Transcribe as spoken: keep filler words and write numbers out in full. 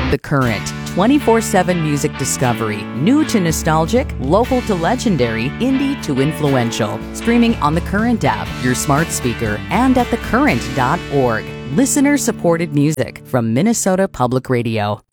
The Current, twenty-four seven music discovery. New to nostalgic, local to legendary, indie to influential. Streaming on the Current app, your smart speaker, and at the current dot org. Listener-supported music from Minnesota Public Radio.